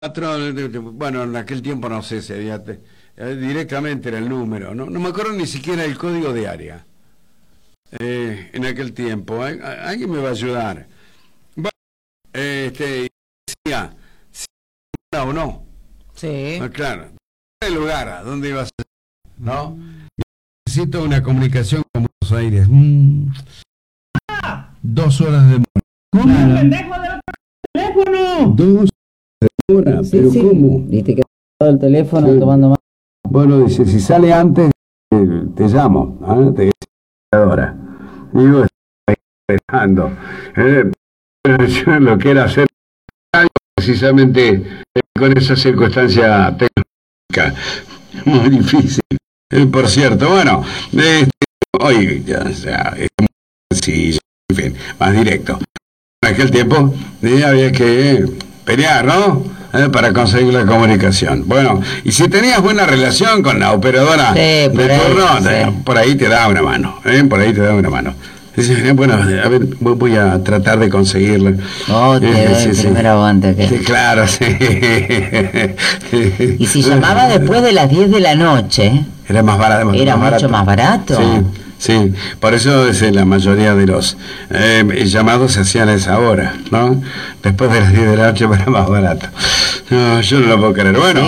Patrón, bueno, en aquel tiempo no sé si había directamente era el número, no me acuerdo ni siquiera el código de área. En aquel tiempo, alguien me va a ayudar. Bueno, decía, si era o no. Sí. Claro, el lugar, ¿a dónde ibas a ir? ¿No? Necesito una comunicación con Buenos Aires. 2 horas de demora. ¿Cómo? ¡Pendejo del teléfono! 2 horas de demora, Sí, pero sí. ¿cómo? Viste que el teléfono Sí. tomando más. Bueno, dice, si sale antes, te llamo, te dice ahora. Digo, estoy esperando. Yo lo que era hacer precisamente con esa circunstancia técnica. Muy difícil. Por cierto, bueno, hoy ya es muy sencillo, en fin, más directo. En aquel tiempo había que pelear, ¿no? Para conseguir la comunicación. Bueno, y si tenías buena relación con la operadora de turno, por ahí te da una mano, por ahí te da una mano. Dice, bueno, a ver, voy a tratar de conseguirla. Oh, te doy el primer aguante. Sí, claro, sí. Y si llamaba después de las 10 de la noche, era más barato. Era mucho más barato. Sí, por eso la mayoría de los llamados se hacían a esa hora, ¿no? Después de las 10 de la noche era más barato. No, yo no lo puedo creer. Bueno,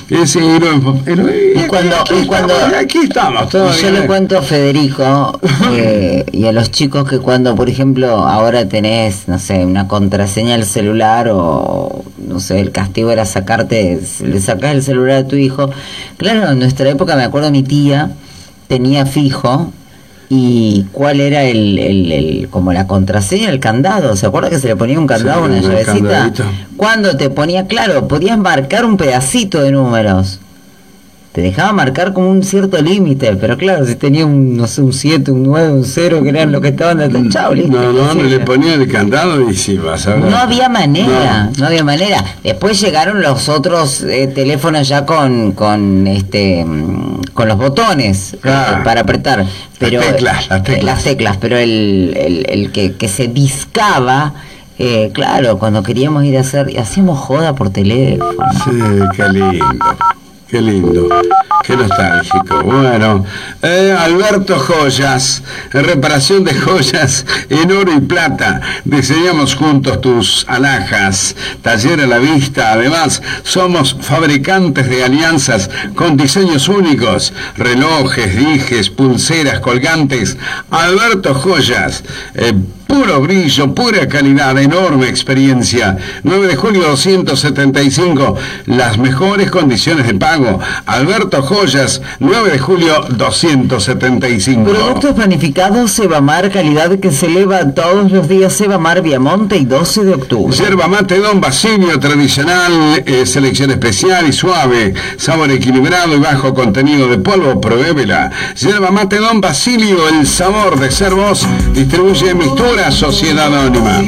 aquí estamos, todavía. Yo le cuento a Federico y a los chicos que cuando, por ejemplo, ahora tenés, no sé, una contraseña del celular o, no sé, el castigo era le sacás el celular a tu hijo. Claro, en nuestra época, me acuerdo, mi tía tenía fijo. ¿Y cuál era como la contraseña, el candado? ¿Se acuerda que se le ponía un candado, una llavecita? Cuando te ponía, claro, podías marcar un pedacito de números. Te dejaba marcar como un cierto límite, pero claro, si tenía un 7, un 9, un 0, que eran los que estaban detechados. No, le ponía el candado y sí, vas a ver. No había manera. Después llegaron los otros teléfonos ya con los botones para apretar. Pero las teclas, pero el que se discaba, claro, cuando queríamos ir a hacíamos joda por teléfono. Sí, qué lindo, qué nostálgico. Bueno, Alberto Joyas, reparación de joyas en oro y plata. Diseñamos juntos tus alhajas, taller a la vista. Además, somos fabricantes de alianzas con diseños únicos, relojes, dijes, pulseras, colgantes. Alberto Joyas, puro brillo, pura calidad, enorme experiencia. 9 de julio 275, las mejores condiciones de pago. Alberto Joyas, 9 de julio 275. Productos panificados Sebamar, calidad que se eleva todos los días. Sebamar, Viamonte y 12 de octubre. Yerba mate Don Basilio, tradicional, selección especial y suave, sabor equilibrado y bajo contenido de polvo. Pruébela. Yerba mate Don Basilio, el sabor de ser vos. Distribuye Mistura Sociedad Anónima.